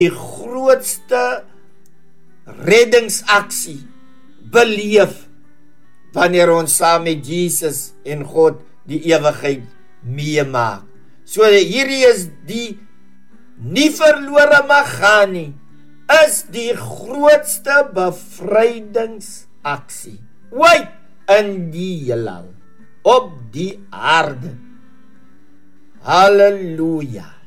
die grootste reddingsaksie beleef wanneer ons saam met Jesus en God die ewigheid meemaak. So hierdie is die nie verlore mag gaan nie, is die grootste bevrydingsaksie ooit in die heelal, op die aarde. Halleluja.